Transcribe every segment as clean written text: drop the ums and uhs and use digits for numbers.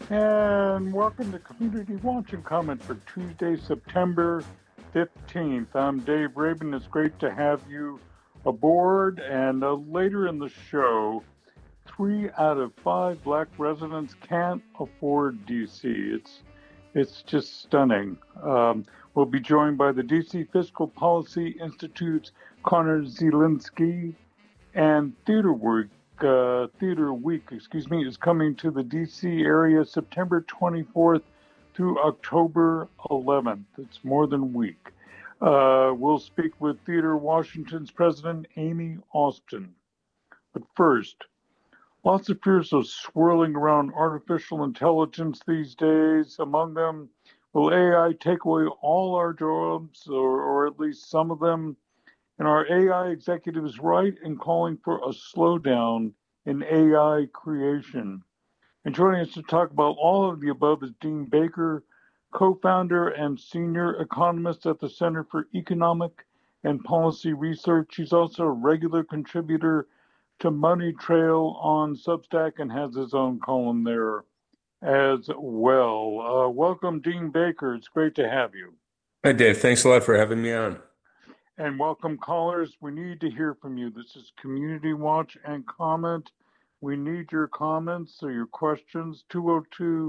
And welcome to Community Watch and Comment for Tuesday, September 15th. I'm Dave Rabin. It's great to have you aboard. And later in the show, 3 out of 5 Black residents can't afford DC. It's just stunning. We'll be joined by the DC Fiscal Policy Institute's Connor Zielinski, and Theater Week, is coming to the DC area September 24th through October 11th. It's more than a week. We'll speak with Theater Washington's president, Amy Austin. But first, lots of fears are swirling around artificial intelligence these days. Among them, will AI take away all our jobs, or at least some of them? And our AI executive is right in calling for a slowdown in AI creation. And joining us to talk about all of the above is Dean Baker, co-founder and senior economist at the Center for Economic and Policy Research. He's also a regular contributor to Money Trail on Substack and has his own column there as well. Welcome, Dean Baker. It's great to have you. Hi, Dave. Thanks a lot for having me on. And welcome, callers. We need to hear from you. This is Community Watch and Comment. We need your comments or your questions. 202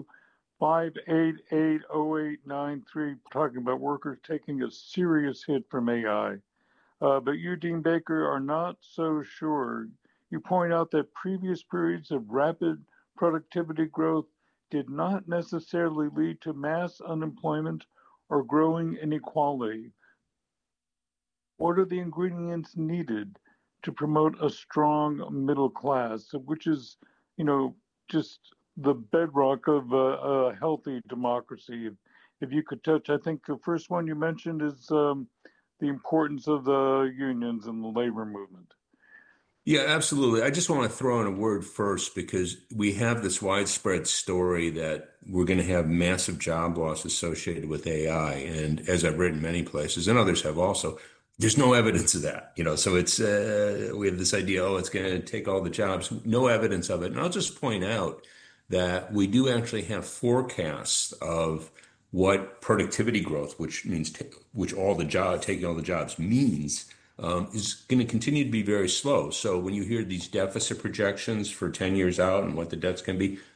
588 0893, talking about workers taking a serious hit from AI. But you, Dean Baker, are not so sure. You point out that previous periods of rapid productivity growth did not necessarily lead to mass unemployment or growing inequality. What are the ingredients needed to promote a strong middle class, which is, just the bedrock of a healthy democracy? If you could touch, I think the first one you mentioned is the importance of the unions and the labor movement. Yeah, absolutely. I just want to throw in a word first because we have this widespread story that we're going to have massive job loss associated with AI. And as I've written many places, and others have also, there's no evidence of that. So we have this idea, oh, it's going to take all the jobs. No evidence of it. And I'll just point out that we do actually have forecasts of what productivity growth, which means which all the job taking all the jobs means, is going to continue to be very slow. So when you hear these deficit projections for 10 years out and what the debt's going to be,